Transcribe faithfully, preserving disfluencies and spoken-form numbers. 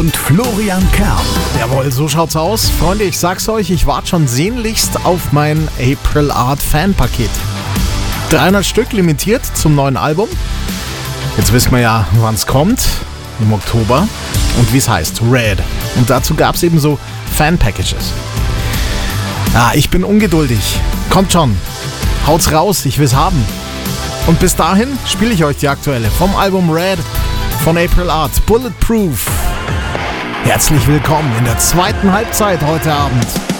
Und Florian Kern. Jawohl, so schaut's aus. Freunde, ich sag's euch, ich warte schon sehnlichst auf mein April Art Fanpaket. dreihundert Stück limitiert zum neuen Album. Jetzt wissen wir ja, wann's kommt. Im Oktober. Und wie es heißt, Red. Und dazu gab's eben so Fan-Packages. Ja, ich bin ungeduldig. Kommt schon. Haut's raus, ich will's haben. Und bis dahin spiele ich euch die aktuelle vom Album Red von April Art, Bulletproof. Herzlich willkommen in der zweiten Halbzeit heute Abend.